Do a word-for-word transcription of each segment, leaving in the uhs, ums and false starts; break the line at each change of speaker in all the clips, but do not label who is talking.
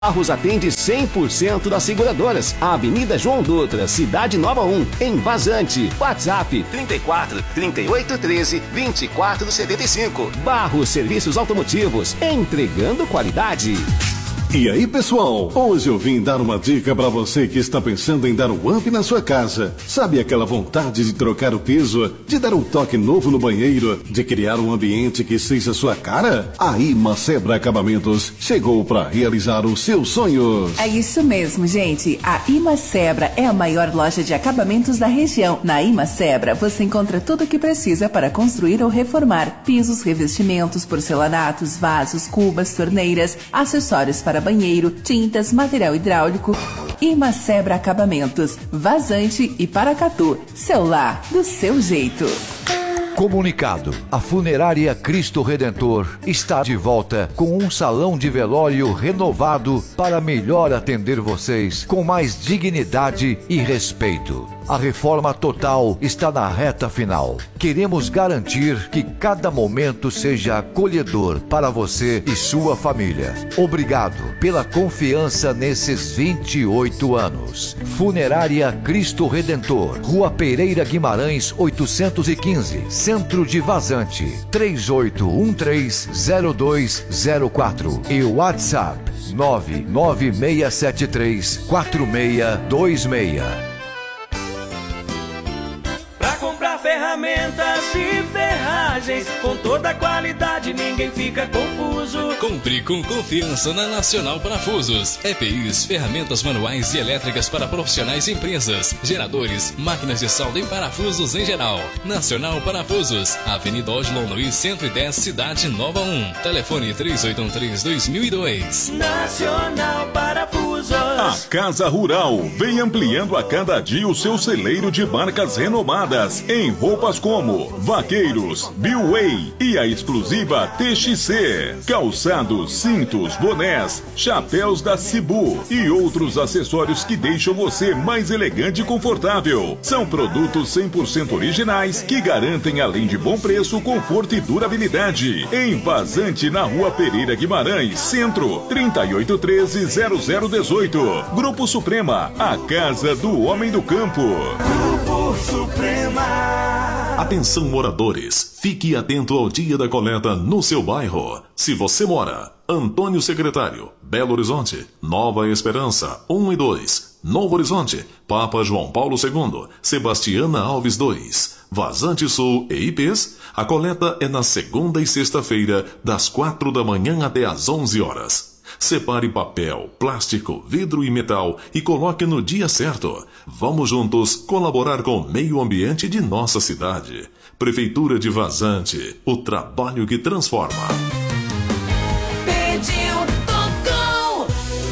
Carros atende cem por cento das seguradoras. Avenida João Dutra, Cidade Nova um, em Vazante. WhatsApp trinta e quatro, trinta e oito, treze, vinte e quatro, setenta e cinco. Barros Serviços Automotivos, entregando qualidade.
E aí, pessoal? Hoje eu vim dar uma dica para você que está pensando em dar um up na sua casa. Sabe aquela vontade de trocar o piso, de dar um toque novo no banheiro, de criar um ambiente que seja sua cara? A Imacebra Acabamentos chegou para realizar os seus sonhos.
É isso mesmo, gente. A Imacebra é a maior loja de acabamentos da região. Na Imacebra, você encontra tudo o que precisa para construir ou reformar: pisos, revestimentos, porcelanatos, vasos, cubas, torneiras, acessórios para banheiro, tintas, material hidráulico. Imacebra Acabamentos, Vazante e Paracatu. Seu lar, do seu jeito.
Comunicado: a Funerária Cristo Redentor está de volta com um salão de velório renovado para melhor atender vocês com mais dignidade e respeito. A reforma total está na reta final. Queremos garantir que cada momento seja acolhedor para você e sua família. Obrigado pela confiança nesses vinte e oito anos. Funerária Cristo Redentor, Rua Pereira Guimarães, oitocentos e quinze, Centro de Vazante, três oito um três, zero dois zero quatro e WhatsApp nove nove seis sete três, quatro seis dois seis.
Ferramentas e ferragens com toda a qualidade, ninguém fica confuso.
Compre com confiança na Nacional Parafusos. E P Is, ferramentas manuais e elétricas para profissionais e empresas, geradores, máquinas de solda em parafusos em geral. Nacional Parafusos, Avenida Oslo Luiz cento e dez, Cidade Nova um. Telefone três oito um três, dois mil e dois.
Nacional Parafusos.
A Casa Rural vem ampliando a cada dia o seu celeiro de marcas renomadas em roupas como Vaqueiros, Billway e a exclusiva T X C. Calçados, cintos, bonés, chapéus da Cibu e outros acessórios que deixam você mais elegante e confortável. São produtos cem por cento originais que garantem, além de bom preço, conforto e durabilidade. Em Vazante, na Rua Pereira Guimarães, Centro, trinta e oito treze, zero zero dezoito. Grupo Suprema, a casa do homem do campo.
Grupo Suprema.
Atenção, moradores, fique atento ao dia da coleta no seu bairro. Se você mora Antônio Secretário, Belo Horizonte, Nova Esperança um e dois, Novo Horizonte, Papa João Paulo segundo, Sebastiana Alves dois, Vazante Sul e I Ps, a coleta é na segunda e sexta-feira, das quatro da manhã até às onze horas. Separe papel, plástico, vidro e metal e coloque no dia certo. Vamos juntos colaborar com o meio ambiente de nossa cidade. Prefeitura de Vazante, o trabalho que transforma.
Pediu, tocou.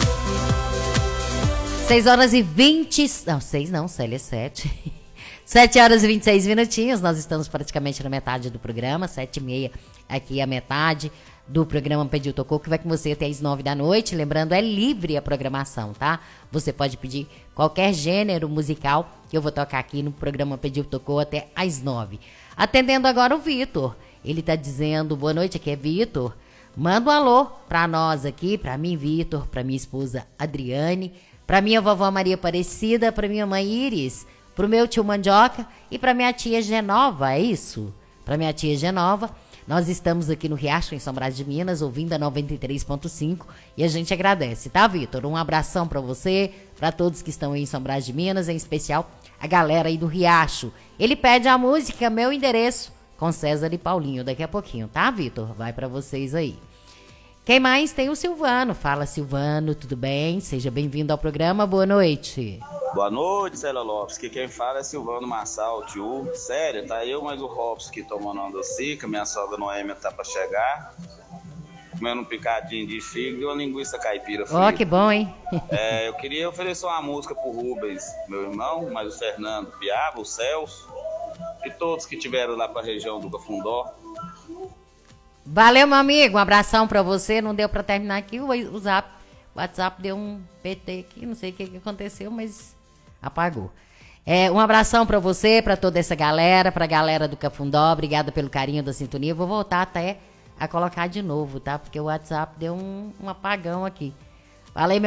seis horas e vinte... Não, seis não, Célia, sete. sete horas e vinte e seis minutinhos. Nós estamos praticamente na metade do programa. Sete e meia aqui a metade do programa Pediu Tocou, que vai com você até às nove da noite. Lembrando, é livre a programação, tá? Você pode pedir qualquer gênero musical que eu vou tocar aqui no programa Pediu Tocou até às nove. Atendendo agora o Vitor. Ele tá dizendo, boa noite, aqui é Vitor. Manda um alô pra nós aqui, pra mim, Vitor, pra minha esposa Adriane, pra minha vovó Maria Aparecida, pra minha mãe Iris, pro meu tio Mandioca e pra minha tia Genova, é isso? Pra minha tia Genova. Nós estamos aqui no Riacho, em São Brás de Minas, ouvindo a noventa e três ponto cinco e a gente agradece, tá, Vitor? Um abração pra você, pra todos que estão aí em São Brás de Minas, em especial a galera aí do Riacho. Ele pede a música Meu Endereço, com César e Paulinho, daqui a pouquinho, tá, Vitor? Vai pra vocês aí. Quem mais? Tem o Silvano. Fala, Silvano, tudo bem? Seja bem-vindo ao programa, boa noite.
Boa noite, Célia Lopes, que quem fala é Silvano Massal, tio. Sério, tá eu mais o Robson que tomando uma docica, minha sogra Noêmia tá pra chegar, comendo um picadinho de fígado e uma linguiça caipira frita.
Ó, oh, que bom, hein?
É, eu queria oferecer uma música pro Rubens, meu irmão, mas o Fernando Piaba, o Celso e todos que estiveram lá pra região do Cafundó.
Valeu, meu amigo, um abração pra você. Não deu pra terminar aqui o, o zap. O WhatsApp deu um P T aqui, não sei o que, que aconteceu, mas apagou. É, um abração pra você, pra toda essa galera, pra galera do Cafundó. Obrigada pelo carinho da sintonia. Vou voltar até a colocar de novo, tá? Porque o WhatsApp deu um, um apagão aqui. Fala aí, meu